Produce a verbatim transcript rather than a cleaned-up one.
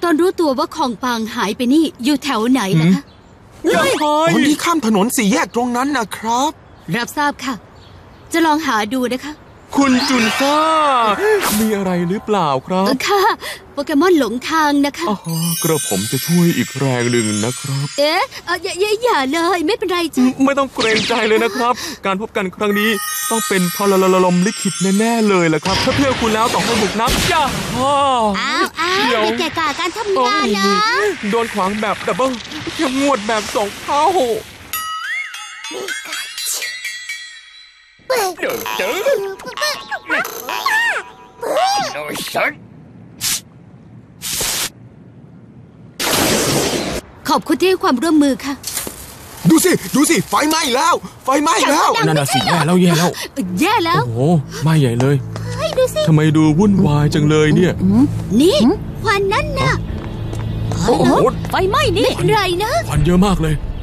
อนรู้ตัวว่าของปางหายไปนี่อยู่แถวไหนนะคะตอนที่ข้ามถนนสี่แยกตรงนั้นนะครับรับทราบค่ะจะลองหาดูนะคะคุณจุนซ่ามีอะไรหรือเปล่าครับค่ะโปเกมอนหลงทางนะคะอ๋อกระผมจะช่วยอีกแรงหนึ่งนะครับเอ๊ะอย่าอย่าเลยไม่เป็นไรจ้ะไม่ต้องเกรงใจเลยนะครับการพบกันครั้งนี้ต้องเป็นพลลมลิขิตแน่ๆเลยแหละครับถ้าเพื่อคุณแล้วต้องให้บุกน้ำจ้าอ้าวอ้าวอย่าแก่กาการทำงานนะโดนขวางแบบดับเบิ้ลเข้มงวดแบบสองเท้าขอบคุณที่ให้ความร่วมมือค่ะดูสิดูสิไฟไหม้แล้วไฟไหม้แล้วนั่นน่ะสิแย่แล้วแย่แล้วแย่แล้วโอ้โหไหม้ใหญ่เลยดูสิทำไมดูวุ่นวายจังเลยเนี่ยนี่ควันนั่นน่ะโอ้โหไฟไหม้นี่อะไรนะควันเยอะมากเลย